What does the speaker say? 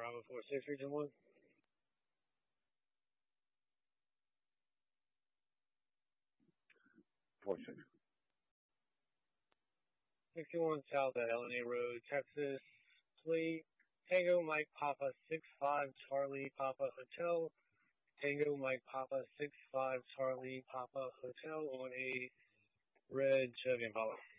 Bravo 46, Region 1. 46. 61 South at LNA Road, Texas. Plate Tango Mike Papa 65 Charlie Papa Hotel. Tango Mike Papa 65 Charlie Papa Hotel on a red Chevy Impala.